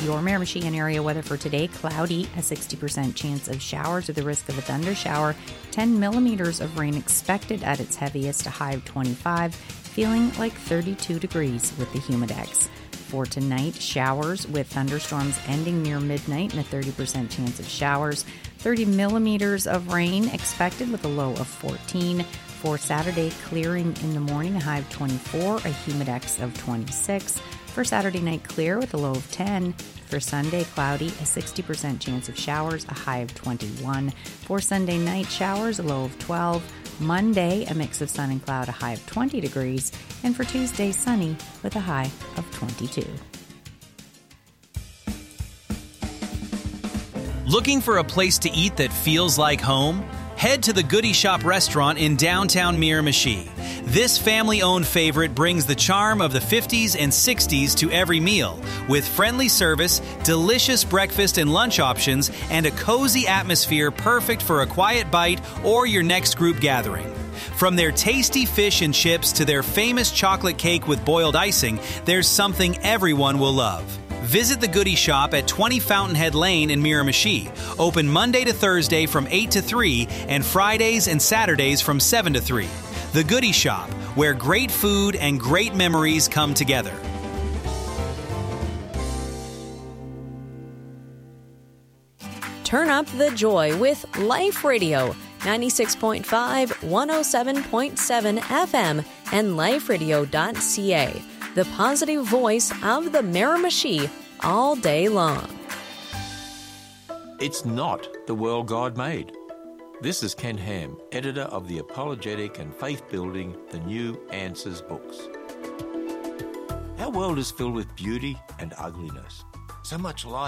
Your Miramichi and area weather for today: cloudy, a 60% chance of showers with the risk of a thunder shower. 10 millimeters of rain expected at its heaviest, a high of 25, feeling like 32 degrees with the humidex. For tonight, showers with thunderstorms ending near midnight and a 30% chance of showers. 30 millimeters of rain expected with a low of 14. For Saturday, clearing in the morning, a high of 24, a humidex of 26. For Saturday night, clear with a low of 10. For Sunday, cloudy, a 60% chance of showers, a high of 21. For Sunday night, showers, a low of 12. Monday, a mix of sun and cloud, a high of 20 degrees. And for Tuesday, sunny with a high of 22. Looking for a place to eat that feels like home? Head to the Goody Shop restaurant in downtown Miramichi. This family-owned favorite brings the charm of the 50s and 60s to every meal, with friendly service, delicious breakfast and lunch options, and a cozy atmosphere perfect for a quiet bite or your next group gathering. From their tasty fish and chips to their famous chocolate cake with boiled icing, there's something everyone will love. Visit the Goody Shop at 20 Fountainhead Lane in Miramichi. Open Monday to Thursday from 8 to 3 and Fridays and Saturdays from 7 to 3. The Goody Shop, where great food and great memories come together. Turn up the joy with Life Radio, 96.5, 107.7 FM, and liferadio.ca. The positive voice of the Miramichi all day long. It's not the world God made. This is Ken Ham, editor of the apologetic and faith-building The New Answers books. Our world is filled with beauty and ugliness. So much light